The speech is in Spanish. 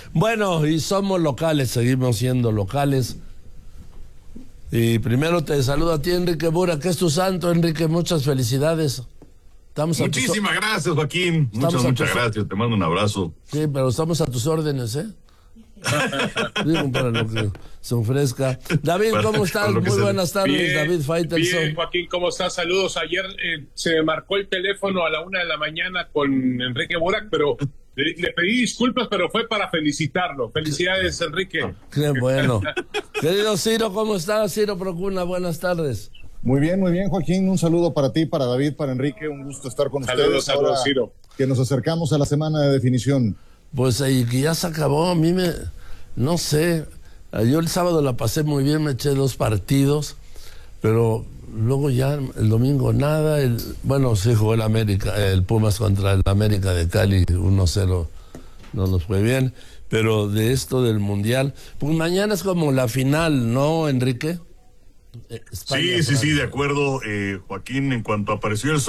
Bueno, y somos locales, seguimos siendo locales. Y primero te saludo a ti, Enrique Burak, que es tu santo, Enrique, muchas felicidades. Muchísimas gracias, Joaquín. Muchas gracias, te mando un abrazo. Sí, pero estamos a tus órdenes, ¿eh? Digo, para lo que se ofrezca. David, ¿cómo estás? Muy buenas tardes, bien, David Faitelson. Bien, Joaquín, ¿cómo estás? Saludos. Ayer se me marcó el teléfono a la 1:00 a.m. con Enrique Burak, pero le pedí disculpas, pero fue para felicitarlo. Felicidades, Enrique. Qué bueno. Querido Ciro, ¿cómo estás? Ciro Procuna, buenas tardes. Muy bien, Joaquín. Un saludo para ti, para David, para Enrique. Un gusto estar con ustedes. Saludos, Ciro. Que nos acercamos a la semana de definición. Pues ahí que ya se acabó, no sé, yo el sábado la pasé muy bien, me eché 2 partidos, pero luego ya el domingo nada, bueno, sí jugó el Pumas contra el América de Cali, 1-0, no nos fue bien, pero de esto del Mundial, pues mañana es como la final, ¿no, Enrique? Sí, de acuerdo, Joaquín, en cuanto apareció el